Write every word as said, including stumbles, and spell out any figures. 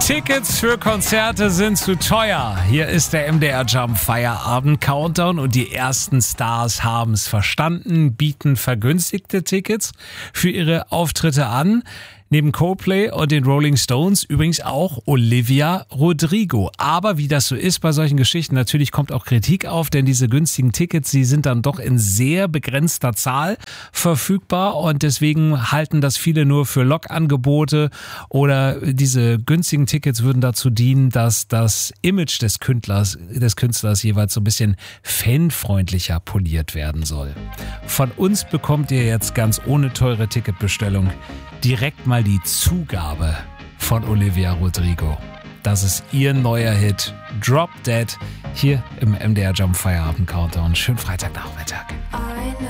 Tickets für Konzerte sind zu teuer. Hier ist der M D R Jump Feierabend Countdown und die ersten Stars haben es verstanden, bieten vergünstigte Tickets für ihre Auftritte an. Neben Coldplay und den Rolling Stones übrigens auch Olivia Rodrigo. Aber wie das so ist bei solchen Geschichten, natürlich kommt auch Kritik auf, denn diese günstigen Tickets, die sind dann doch in sehr begrenzter Zahl verfügbar und deswegen halten das viele nur für Lockangebote oder diese günstigen Tickets würden dazu dienen, dass das Image des Künstlers, des Künstlers jeweils so ein bisschen fanfreundlicher poliert werden soll. Von uns bekommt ihr jetzt ganz ohne teure Ticketbestellung direkt mal die Zugabe von Olivia Rodrigo. Das ist ihr neuer Hit Drop Dead hier im M D R Jump Feierabend Countdown. Schönen Freitagnachmittag.